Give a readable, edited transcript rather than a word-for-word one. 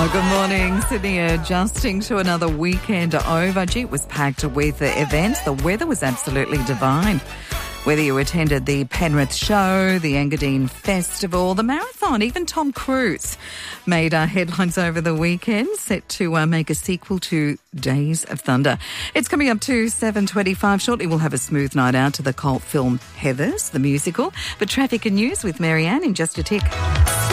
Good morning, Sydney. Adjusting to another weekend over. Gee, it was packed with events. The weather was absolutely divine. Whether you attended the Penrith Show, the Engadine Festival, the Marathon, even Tom Cruise made headlines over the weekend, set to make a sequel to Days of Thunder. It's coming up to 7:25. Shortly we'll have a smooth night out to the cult film Heathers, the musical. But traffic and news with Marianne in just a tick.